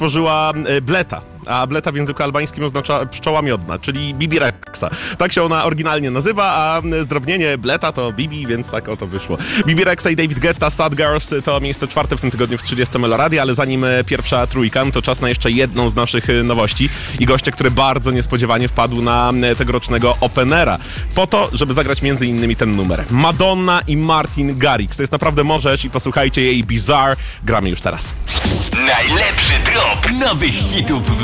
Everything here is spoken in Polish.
stworzyła Bleta. A Bleta w języku albańskim oznacza pszczoła miodna, czyli Bibi Rexa. Tak się ona oryginalnie nazywa, a zdrobnienie Bleta to Bibi, więc tak oto wyszło. Bibi Rexa i David Guetta, Sad Girls to miejsce 4 w tym tygodniu w 30 Meloradio, ale zanim pierwsza trójka, to czas na jeszcze jedną z naszych nowości i gościa, który bardzo niespodziewanie wpadł na tegorocznego Openera po to, żeby zagrać między innymi ten numer. Madonna i Martin Garrix. To jest naprawdę możesz i posłuchajcie jej Bizarre. Gramy już teraz. Najlepszy drop nowych hitów w